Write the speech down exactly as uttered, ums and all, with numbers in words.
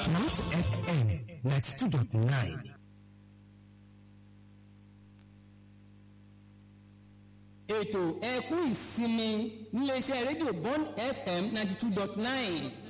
Hot F M ninety two dot nine. ètò ẹkún ìsinmi níléeṣẹ́ rédíò Bond F M ninety two dot nine